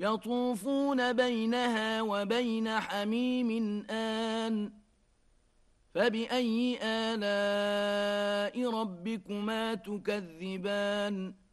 يطوفون بينها وبين حميم آن فبأي آلاء ربكما تكذبان